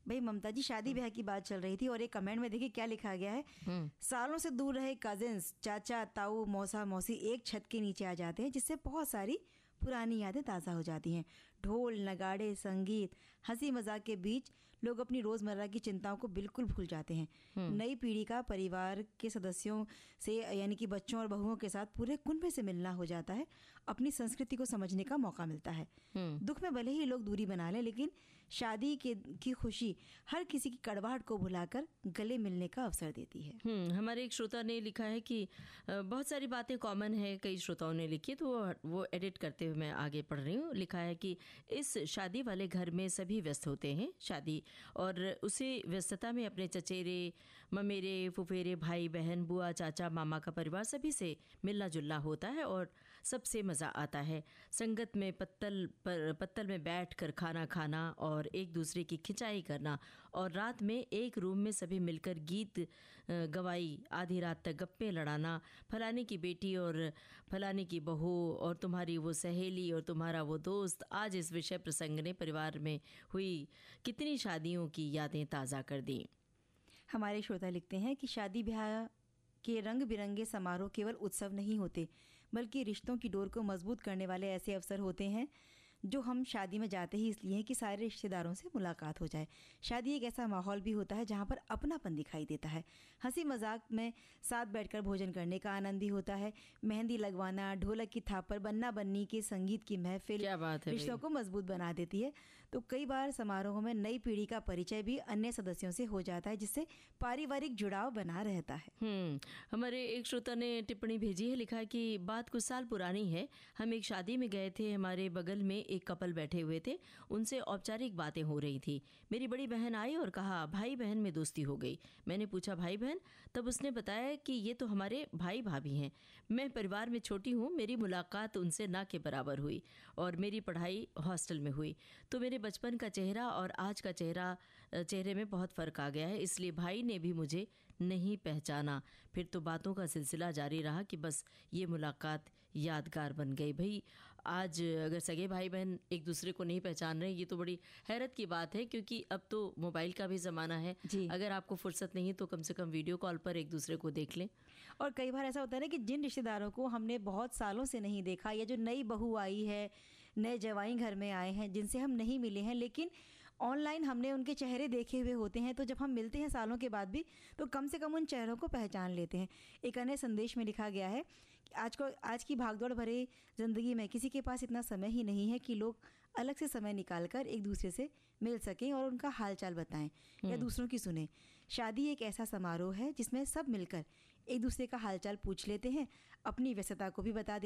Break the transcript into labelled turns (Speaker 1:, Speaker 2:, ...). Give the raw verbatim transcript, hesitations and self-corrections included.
Speaker 1: भाई ममता जी, शादी ब्याह की बात चल रही थी और एक कमेंट में देखिए क्या लिखा गया है। सालों से दूर रहे कजिन्स, चाचा ताऊ मौसा मौसी एक छत के नीचे आ जाते हैं, जिससे बहुत सारी पुरानी यादें ताज़ा हो जाती हैं। ढोल नगाड़े संगीत हंसी मजाक के बीच लोग अपनी रोज़मर्रा की चिंताओं को बिल्कुल भूल जाते हैं। नई पीढ़ी का परिवार के सदस्यों से यानी कि बच्चों और बहुओं के साथ पूरे कुनबे से मिलना हो जाता है। अपनी संस्कृति को समझने का मौका मिलता है। दुख में भले ही लोग दूरी बना लें, लेकिन शादी के की खुशी हर किसी की कड़वाहट को भुलाकर गले मिलने का अवसर देती है।
Speaker 2: हम्म हमारे एक श्रोता ने लिखा है कि बहुत सारी बातें कॉमन है, कई श्रोताओं ने लिखी, तो वो वो एडिट करते हुए मैं आगे पढ़ रही हूँ। लिखा है कि इस शादी वाले घर में सभी व्यस्त होते हैं शादी और उसी व्यस्तता में अपने चचेरे ममेरे फुफेरे भाई बहन बुआ चाचा मामा का परिवार सभी से मिलना जुलना होता है और सबसे मज़ा आता है। संगत में पत्तल पर पत्तल में बैठ कर खाना खाना और एक दूसरे की खिंचाई करना और रात में एक रूम में सभी मिलकर गीत गवाई, आधी रात तक गप्पे लड़ाना, फलाने की बेटी और फलाने की बहू और तुम्हारी वो सहेली और तुम्हारा वो दोस्त। आज इस विषय प्रसंग ने परिवार में हुई कितनी शादियों की यादें ताज़ा कर दी।
Speaker 1: हमारे श्रोता लिखते हैं कि शादी ब्याह के रंग बिरंगे समारोह केवल उत्सव नहीं होते, बल्कि रिश्तों की डोर को मजबूत करने वाले ऐसे अवसर होते हैं जो हम शादी में जाते ही इसलिए हैं कि सारे रिश्तेदारों से मुलाकात हो जाए। शादी एक ऐसा माहौल भी होता है जहाँ पर अपनापन दिखाई देता है। हंसी मजाक में साथ बैठकर भोजन करने का आनंद ही होता है। मेहंदी लगवाना, ढोलक की थाप पर बन्ना बन्नी के संगीत की महफिल रिश्तों को मजबूत बना देती है। तो कई बार समारोह में नई पीढ़ी का परिचय भी अन्य सदस्यों से हो जाता है, जिससे पारिवारिक जुड़ाव बना रहता है।
Speaker 2: हम्म हमारे एक श्रोता ने टिप्पणी भेजी है, लिखा है कि बात कुछ साल पुरानी है। हम एक शादी में गए थे, हमारे बगल में एक कपल बैठे हुए थे, उनसे औपचारिक बातें हो रही थी। मेरी बड़ी बहन आई और कहा भाई बहन में दोस्ती हो गई। मैंने पूछा भाई बहन, तब उसने बताया कि ये तो हमारे भाई भाभी हैं। मैं परिवार में छोटी हूँ, मेरी मुलाकात उनसे ना के बराबर हुई और मेरी पढ़ाई हॉस्टल में हुई, तो मेरे बचपन का चेहरा और आज का चेहरा चेहरे में बहुत फ़र्क आ गया है, इसलिए भाई ने भी मुझे नहीं पहचाना। फिर तो बातों का सिलसिला जारी रहा कि बस ये मुलाकात यादगार बन गई। भाई आज अगर सगे भाई बहन एक दूसरे को नहीं पहचान रहे, ये तो बड़ी हैरत की बात है, क्योंकि अब तो मोबाइल का भी ज़माना है। अगर आपको फुर्सत नहीं है तो कम से कम वीडियो कॉल पर एक दूसरे को देख लें।
Speaker 1: और कई बार ऐसा होता है ना कि जिन रिश्तेदारों को हमने बहुत सालों से नहीं देखा, या जो नई बहू आई है, नए जवाई घर में आए हैं, जिनसे हम नहीं मिले हैं, लेकिन ऑनलाइन हमने उनके चेहरे देखे हुए होते हैं, तो जब हम मिलते हैं सालों के बाद भी, तो कम से कम उन चेहरों को पहचान लेते हैं। एक अन्य संदेश में लिखा गया है कि आज को आज की भागदौड़ भरे ज़िंदगी में किसी के पास इतना समय ही नहीं है कि लोग अलग से समय निकालकर एक दूसरे से मिल सकें और उनका हालचाल बताएं या दूसरों की सुने। शादी एक ऐसा समारोह है जिसमें सब मिलकर एक दूसरे का हालचाल पूछ लेते हैं, अपनी व्यस्तता को भी बता देते हैं।